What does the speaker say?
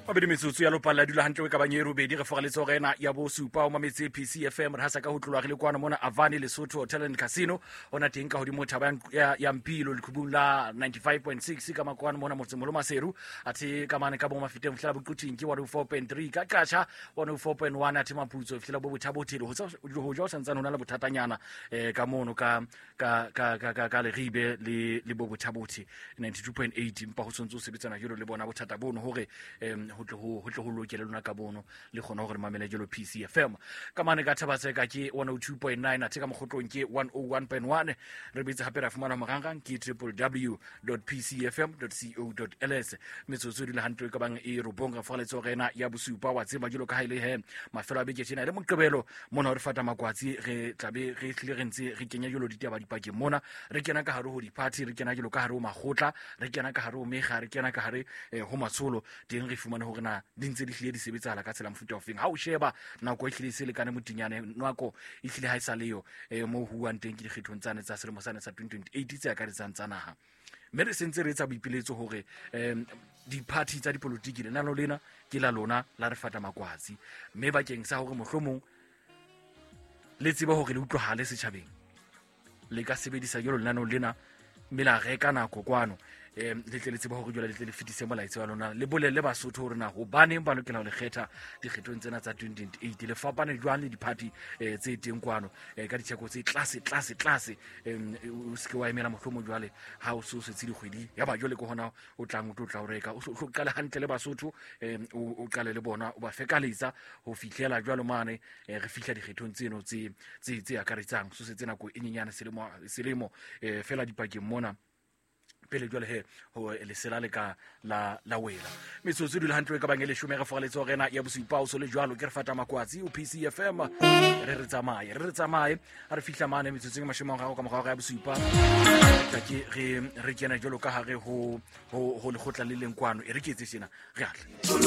Mabedi metsotso ya lopalla dula hantle we ka banyero bedi re fogaletse go ena ya bo supa o mametse PC FM re hasa ka ho tlolwa re le kwana mona Avani Lesotho Hotel and Casino ona teng ka hodimo thaba ya Mpilo le khubung la 95.6 ka makwana mona motsemolo maseru ati ka mane ka bo mafiteng fihla bo quting ke 104.3 ka kacha 104.1 ati maputso fihla bo bothabo-thelo ho ja o santsana hona le bothatanyana ka mono ka le ribe le bo bothabo-thi 92.8 mpa ho sontso sebetsana jelo le bona bothata bono hore ho tlo lokela lona ka bono le khona gore mamele jelo PC FM ka mane ka thabatseka ke 102.9 atheka mogotlong ke 101.1 re bitse hape ra fumana morangang ke www.pcfm.co.ls metsotso di le hantle ka bang e robonga fogaletso rena ya bosupa wa tseba jelo ka haile he mafelo a beke tsena le moqebelo mona re fata makwatsi re tlabe re tlile re ntse re kenya jelo ditaba dipakeng mona re kena ka hare ho di-party re kena jelo ka hare ho magotla re kena ka hare ho mega re kena ka hare ho matsholo teng re fumane hore na di ntse di hlile di sebetsala ka tsela mofuta ofeng ha o sheba nako e hlile se le kana motinyane nako e hlile ha isa leyo mo huang teng ke dikgethong tsane tsa selemo sane sa 2028 tse ka re tsanaha mme re sentse re etsa boipiletso hore di-party tsa dipolotiki lenano lena ke la lona la re fata makwatsi mme bakeng sa hore mohlomong le tseba hore le utlwahale setjhabeng le ka sebedisa jalo lenano lena mme la reka nako kwano le tle le tseba hore jwale le tle le fetise molaetsa wa lona le bolelle Basotho hore na ho baneng ba lokela ho le kgetha dikgethong tsena tsa 2028 le fapane jwang le di-party tse teng kwano ka ditheko tse tlase o se ke wa emela mohlomong jwale ha o se tse dikgwedi ya ba jwale ke hona o tlang o tla o reka o qale hantle le Basotho o qale le bona o ba fekaletsa ho fihlela jwalo mane re fihla dikgethong tseno tse akaretsang so se tsena ko e nyenyane selemo fela dipakeng mona pele jwale he ho lesela le ka la wela metsotso di le hantle ka bang le shume re fogaletso rena ya bosupa o so le jwalo ke re fata makwatsi o PC FM re tsamaye a re fihla mane metsotso e mashimo ga ka mogao ya bosupa ka ke re kena jwalo ka hare ho le khotla le leng kwano e re ke etse sena re atle